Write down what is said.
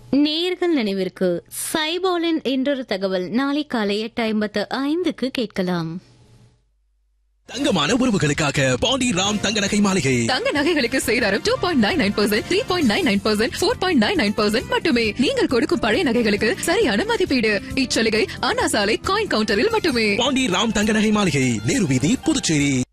நேயர்கள் நினைவிற்கு சைபாலின் என்றொரு தகவல் நாளை காலை 8:55 கேட்கலாம். தங்கமான உறவுகளுக்காக பாண்டி ராம் தங்க நகை மாளிகை. தங்க நகைகளுக்கு சேதாரம் 2.99%, 3.99%, 4.99% மட்டுமே. நீங்கள் கொடுக்கும் பழைய நகைகளுக்கு சரியான மதிப்பீடு. இச்சலுகை அண்ணா சாலை காயின் கவுண்டரில் மட்டுமே. பாண்டி ராம் தங்க நகை மாளிகை, நேரு வீதி, புதுச்சேரி.